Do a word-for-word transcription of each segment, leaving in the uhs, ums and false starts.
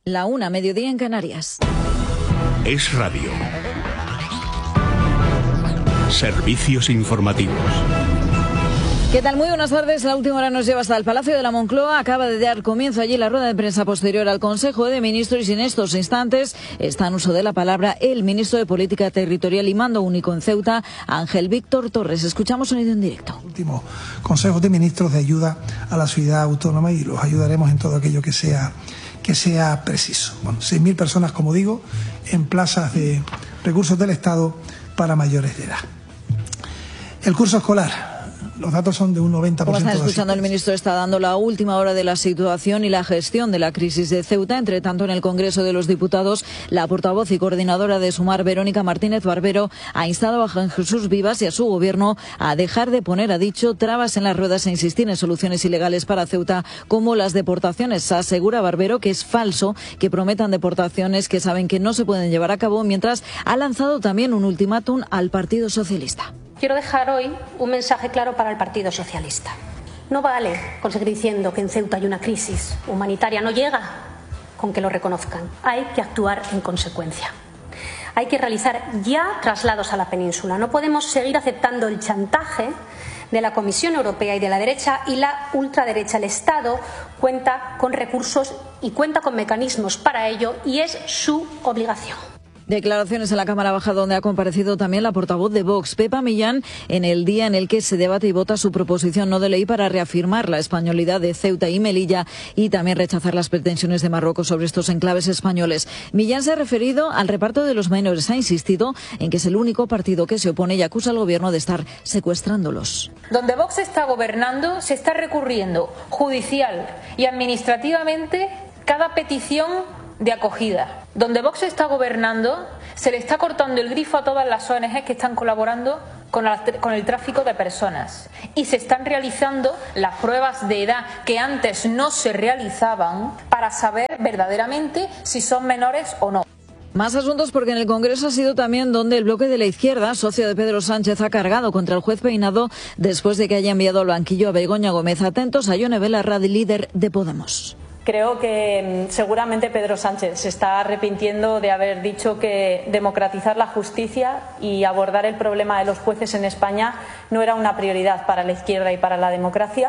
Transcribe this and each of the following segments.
La una, mediodía en Canarias. Es Radio. Servicios informativos. ¿Qué tal? Muy buenas tardes. La última hora nos lleva hasta el Palacio de la Moncloa. Acaba de dar comienzo allí la rueda de prensa posterior al Consejo de Ministros y en estos instantes está en uso de la palabra el ministro de Política Territorial y Mando Único en Ceuta, Ángel Víctor Torres. Escuchamos sonido en directo. Último Consejo de Ministros de ayuda a la ciudad autónoma y los ayudaremos en todo aquello que sea que sea preciso. Bueno, seis mil personas, como digo, en plazas de recursos del Estado para mayores de edad. El curso escolar. Los datos son de un noventa por ciento. Como están escuchando, el ministro está dando la última hora de la situación y la gestión de la crisis de Ceuta. Entre tanto, en el Congreso de los Diputados, la portavoz y coordinadora de Sumar, Verónica Martínez Barbero, ha instado a Juan Jesús Vivas y a su gobierno a dejar de poner, ha dicho, trabas en las ruedas e insistir en soluciones ilegales para Ceuta, como las deportaciones. Asegura Barbero que es falso que prometan deportaciones que saben que no se pueden llevar a cabo, mientras ha lanzado también un ultimátum al Partido Socialista. Quiero dejar hoy un mensaje claro para el Partido Socialista. No vale con seguir diciendo que en Ceuta hay una crisis humanitaria. No llega con que lo reconozcan. Hay que actuar en consecuencia. Hay que realizar ya traslados a la península. No podemos seguir aceptando el chantaje de la Comisión Europea y de la derecha y la ultraderecha. El Estado cuenta con recursos y cuenta con mecanismos para ello y es su obligación. Declaraciones en la Cámara Baja, donde ha comparecido también la portavoz de Vox, Pepa Millán, en el día en el que se debate y vota su proposición no de ley para reafirmar la españolidad de Ceuta y Melilla y también rechazar las pretensiones de Marruecos sobre estos enclaves españoles. Millán se ha referido al reparto de los menores. Ha insistido en que es el único partido que se opone y acusa al gobierno de estar secuestrándolos. Donde Vox está gobernando, se está recurriendo judicial y administrativamente cada petición de acogida. Donde Vox está gobernando, se le está cortando el grifo a todas las O N G que están colaborando con, la, con el tráfico de personas y se están realizando las pruebas de edad que antes no se realizaban para saber verdaderamente si son menores o no. Más asuntos, porque en el Congreso ha sido también donde el bloque de la izquierda, socio de Pedro Sánchez, ha cargado contra el juez Peinado después de que haya enviado al banquillo a Begoña Gómez. Atentos a Ione Belarra, líder de Podemos. Creo que seguramente Pedro Sánchez se está arrepintiendo de haber dicho que democratizar la justicia y abordar el problema de los jueces en España no era una prioridad para la izquierda y para la democracia.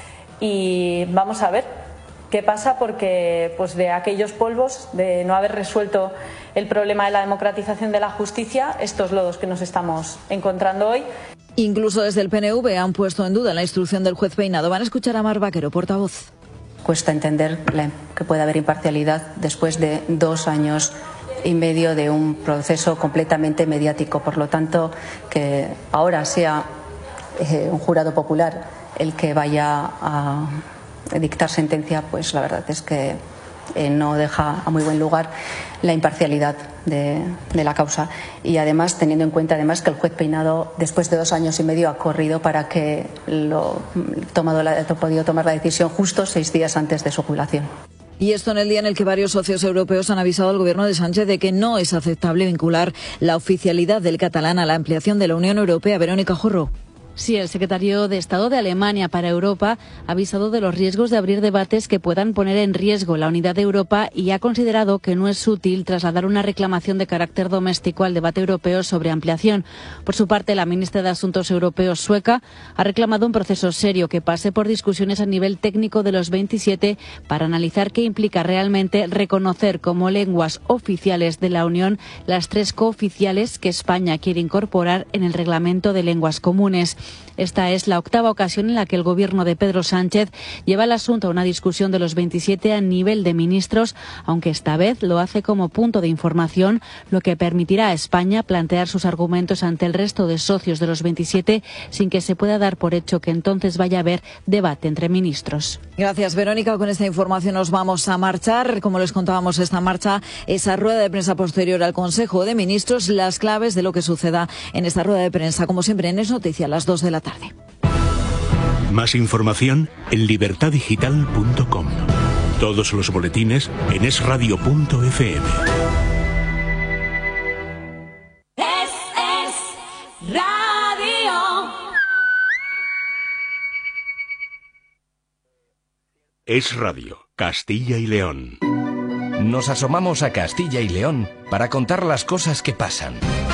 Y vamos a ver qué pasa, porque pues de aquellos polvos, de no haber resuelto el problema de la democratización de la justicia, estos lodos que nos estamos encontrando hoy. Incluso desde el P N V han puesto en duda la instrucción del juez Peinado. Van a escuchar a Mar Vaquero, portavoz. Cuesta entender que pueda haber imparcialidad después de dos años y medio de un proceso completamente mediático. Por lo tanto, que ahora sea eh, un jurado popular el que vaya a dictar sentencia, pues la verdad es que eh, no deja a muy buen lugar la imparcialidad de, de la causa. Y además, teniendo en cuenta además que el juez Peinado, después de dos años y medio, ha corrido para que lo tomado la, ha podido tomar la decisión justo seis días antes de su jubilación. Y esto en el día en el que varios socios europeos han avisado al gobierno de Sánchez de que no es aceptable vincular la oficialidad del catalán a la ampliación de la Unión Europea. Verónica Jorro. Sí, el secretario de Estado de Alemania para Europa ha avisado de los riesgos de abrir debates que puedan poner en riesgo la unidad de Europa y ha considerado que no es útil trasladar una reclamación de carácter doméstico al debate europeo sobre ampliación. Por su parte, la ministra de Asuntos Europeos sueca ha reclamado un proceso serio que pase por discusiones a nivel técnico de los veintisiete para analizar qué implica realmente reconocer como lenguas oficiales de la Unión las tres cooficiales que España quiere incorporar en el Reglamento de Lenguas Comunes. Esta es la octava ocasión en la que el gobierno de Pedro Sánchez lleva el asunto a una discusión de los veintisiete a nivel de ministros, aunque esta vez lo hace como punto de información, lo que permitirá a España plantear sus argumentos ante el resto de socios de los veintisiete sin que se pueda dar por hecho que entonces vaya a haber debate entre ministros. Gracias, Verónica. Con esta información nos vamos a marchar. Como les contábamos, esta marcha, esa rueda de prensa posterior al Consejo de Ministros, las claves de lo que suceda en esta rueda de prensa, como siempre en Es Noticia, a las dos de la tarde. Más información en libertad digital punto com. Todos los boletines en es radio punto efe eme. Es, es radio. Es Radio, Castilla y León. Nos asomamos a Castilla y León para contar las cosas que pasan.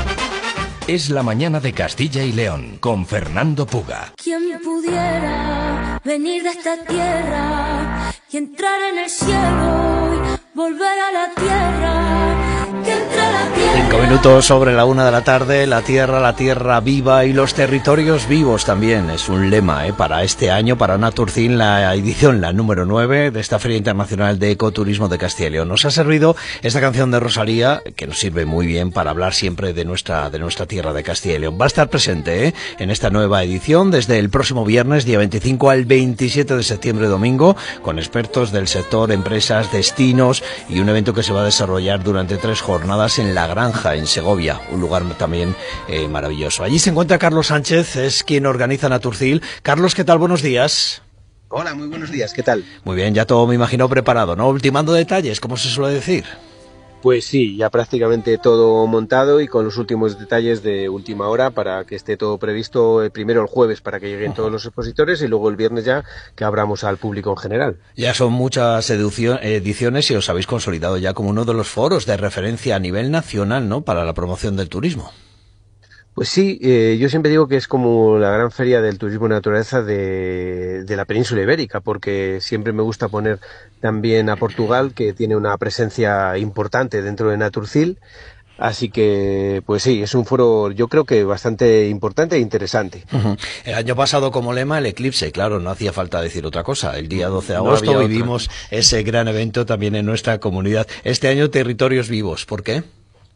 Es la mañana de Castilla y León con Fernando Puga. ¿Quién pudiera venir de esta tierra y entrar en el cielo y volver a la tierra? Que entre la tierra. Cinco minutos sobre la una de la tarde, la tierra, la tierra viva y los territorios vivos también. Es un lema ¿eh? para este año, para Naturcin, la edición, la número nueve de esta Feria Internacional de Ecoturismo de Castilla y León. Nos ha servido esta canción de Rosalía, que nos sirve muy bien para hablar siempre de nuestra, de nuestra tierra de Castilla y León. Va a estar presente ¿eh? en esta nueva edición desde el próximo viernes, día veinticinco al veintisiete de septiembre, domingo, con expertos del sector, empresas, destinos y un evento que se va a desarrollar durante tres jornadas en La Granja, en Segovia, un lugar también eh, maravilloso. Allí se encuentra Carlos Sánchez, es quien organiza Naturcil. Carlos, ¿qué tal? Buenos días. Hola, muy buenos días, ¿qué tal? Muy bien, ya todo me imagino preparado, ¿no? Ultimando detalles, como se suele decir. Pues sí, ya prácticamente todo montado y con los últimos detalles de última hora para que esté todo previsto eh, primero el jueves para que lleguen todos los expositores y luego el viernes ya que abramos al público en general. Ya son muchas ediciones y os habéis consolidado ya como uno de los foros de referencia a nivel nacional, ¿no?, para la promoción del turismo. Pues sí, eh, yo siempre digo que es como la gran feria del turismo y naturaleza de, de la península ibérica, porque siempre me gusta poner también a Portugal, que tiene una presencia importante dentro de Naturcil, así que, pues sí, es un foro yo creo que bastante importante e interesante. Uh-huh. El año pasado como lema el eclipse, claro, no hacía falta decir otra cosa. El día doce de agosto no vivimos otra. Ese gran evento también en nuestra comunidad. Este año territorios vivos, ¿por qué?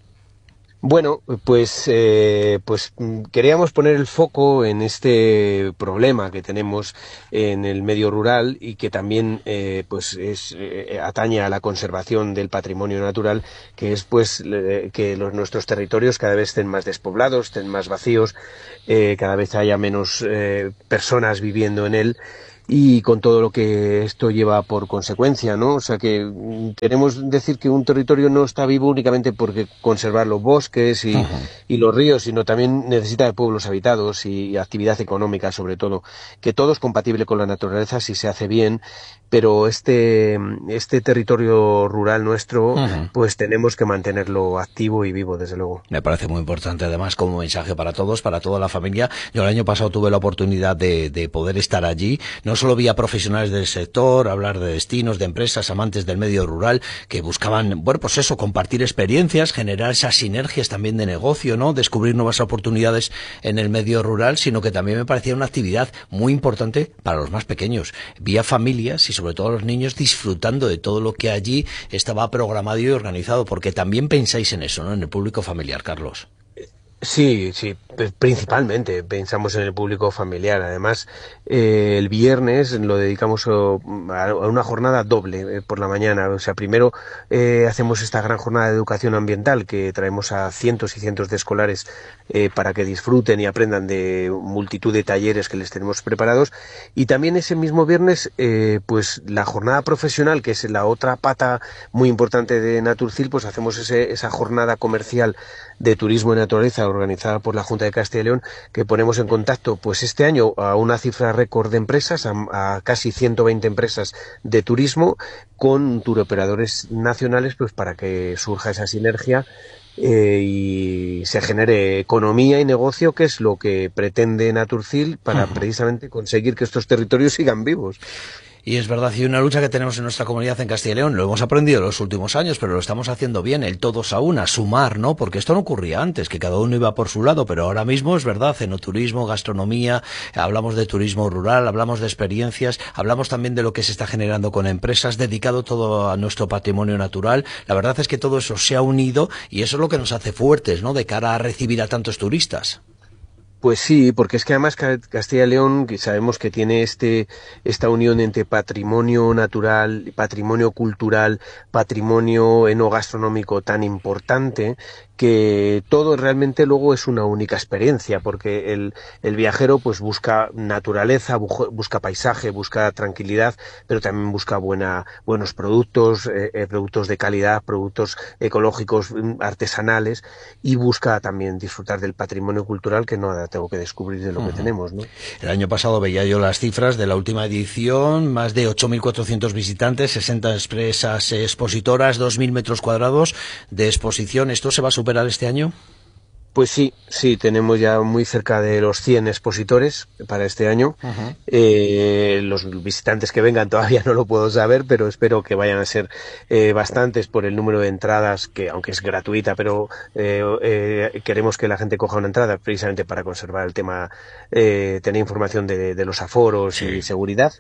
Bueno, pues, eh, pues queríamos poner el foco en este problema que tenemos en el medio rural y que también eh, pues es, eh, atañe a la conservación del patrimonio natural, que es pues eh, que los, nuestros territorios cada vez estén más despoblados, estén más vacíos, eh, cada vez haya menos eh, personas viviendo en él. Y con todo lo que esto lleva por consecuencia, ¿no? O sea que queremos decir que un territorio no está vivo únicamente porque conservar los bosques y, uh-huh. y los ríos, sino también necesita de pueblos habitados y, y actividad económica, sobre todo. Que todo es compatible con la naturaleza si se hace bien, pero este, este territorio rural nuestro, uh-huh. pues tenemos que mantenerlo activo y vivo, desde luego. Me parece muy importante, además, como mensaje para todos, para toda la familia. Yo el año pasado tuve la oportunidad de, de poder estar allí, no solo vi a profesionales del sector, hablar de destinos, de empresas, amantes del medio rural, que buscaban, bueno, pues eso, compartir experiencias, generar esas sinergias también de negocio, ¿no?, descubrir nuevas oportunidades en el medio rural, sino que también me parecía una actividad muy importante para los más pequeños. Vi a familias y sobre todo a los niños disfrutando de todo lo que allí estaba programado y organizado, porque también pensáis en eso, ¿no?, en el público familiar, Carlos. Sí, sí, principalmente pensamos en el público familiar. Además, eh, el viernes lo dedicamos a una jornada doble eh, por la mañana. O sea, primero eh, hacemos esta gran jornada de educación ambiental que traemos a cientos y cientos de escolares eh, para que disfruten y aprendan de multitud de talleres que les tenemos preparados. Y también ese mismo viernes, eh, pues la jornada profesional, que es la otra pata muy importante de Naturcil, pues hacemos ese, esa jornada comercial de turismo y naturaleza organizada por la Junta de Castilla y León, que ponemos en contacto pues este año a una cifra récord de empresas, a, a casi ciento veinte empresas de turismo con turoperadores nacionales, pues para que surja esa sinergia eh, y se genere economía y negocio, que es lo que pretende Naturcil para uh-huh. precisamente conseguir que estos territorios sigan vivos. Y es verdad, y una lucha que tenemos en nuestra comunidad en Castilla y León, lo hemos aprendido en los últimos años, pero lo estamos haciendo bien, el todos a una, sumar, ¿no? Porque esto no ocurría antes, que cada uno iba por su lado, pero ahora mismo es verdad, enoturismo, gastronomía, hablamos de turismo rural, hablamos de experiencias, hablamos también de lo que se está generando con empresas, dedicado todo a nuestro patrimonio natural. La verdad es que todo eso se ha unido y eso es lo que nos hace fuertes, ¿no?, de cara a recibir a tantos turistas. Pues sí, porque es que además Castilla y León, que sabemos que tiene este esta unión entre patrimonio natural, patrimonio cultural, patrimonio enogastronómico tan importante, que todo realmente luego es una única experiencia, porque el, el viajero pues busca naturaleza, busca paisaje, busca tranquilidad, pero también busca buena, buenos productos, eh, productos de calidad, productos ecológicos, artesanales, y busca también disfrutar del patrimonio cultural, que no tengo que descubrir de lo uh-huh. que tenemos, ¿no? El año pasado veía yo las cifras de la última edición, más de ocho mil cuatrocientos visitantes, sesenta empresas expositoras, dos mil metros cuadrados de exposición. ¿Esto se va a superar este año? Pues sí, sí, tenemos ya muy cerca de los cien expositores para este año. Uh-huh. Eh, los visitantes que vengan todavía no lo puedo saber, pero espero que vayan a ser eh, bastantes por el número de entradas, que aunque es gratuita, pero eh, eh, queremos que la gente coja una entrada precisamente para conservar el tema, eh, tener información de, de los aforos sí. y seguridad.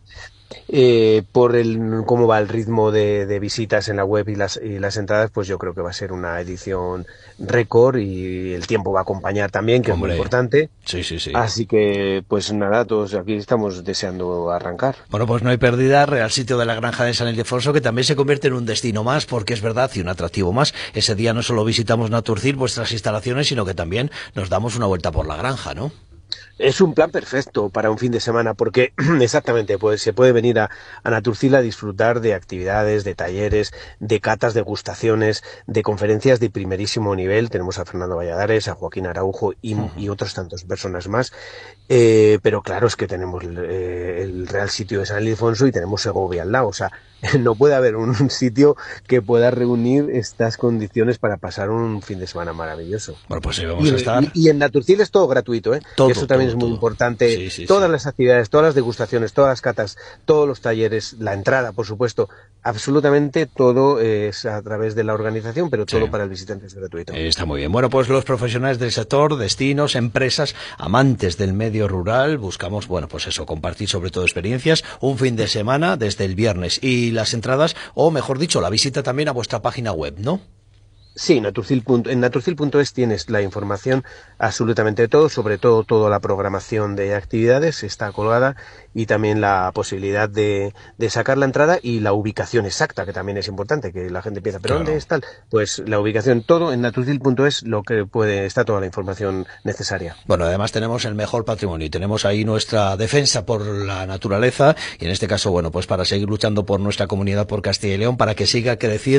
Eh, por el cómo va el ritmo de, de visitas en la web y las, y las entradas, pues yo creo que va a ser una edición récord y el tiempo va a acompañar también, que Hombre. es muy importante. Sí, sí, sí. Así que, pues nada, todos aquí estamos deseando arrancar. Bueno, pues no hay pérdida, Real Sitio de la Granja de San Ildefonso, que también se convierte en un destino más, porque es verdad, y un atractivo más. Ese día no solo visitamos Naturcil, vuestras instalaciones, sino que también nos damos una vuelta por la granja, ¿no? Es un plan perfecto para un fin de semana porque exactamente pues, se puede venir a, a Naturcil a disfrutar de actividades, de talleres, de catas, degustaciones, de conferencias de primerísimo nivel. Tenemos a Fernando Valladares, a Joaquín Araujo y, uh-huh. y otras tantas personas más. Eh, pero claro, es que tenemos eh, el Real Sitio de San Ildefonso y tenemos Segovia al lado. O sea, no puede haber un sitio que pueda reunir estas condiciones para pasar un fin de semana maravilloso. Bueno, pues ahí vamos y, a estar. Y, y en Naturcil es todo gratuito, ¿eh? Todo, Eso también todo, es muy todo. importante. Sí, sí, todas sí. las actividades, todas las degustaciones, todas las catas, todos los talleres, la entrada, por supuesto, absolutamente todo es a través de la organización, pero todo sí. para el visitante es gratuito. Eh, está muy bien. Bueno, pues los profesionales del sector, destinos, empresas, amantes del medio rural, buscamos, bueno, pues eso, compartir sobre todo experiencias, un fin de semana desde el viernes y las entradas, o mejor dicho, la visita también a vuestra página web, ¿no? Sí, Naturcil. En naturcil punto es tienes la información absolutamente de todo, sobre todo toda la programación de actividades está colgada y también la posibilidad de, de sacar la entrada y la ubicación exacta, que también es importante, que la gente piensa, ¿pero claro. dónde es tal? Pues la ubicación, todo en naturcil punto es lo que puede, está toda la información necesaria. Bueno, además tenemos el mejor patrimonio y tenemos ahí nuestra defensa por la naturaleza y en este caso, bueno, pues para seguir luchando por nuestra comunidad, por Castilla y León, para que siga creciendo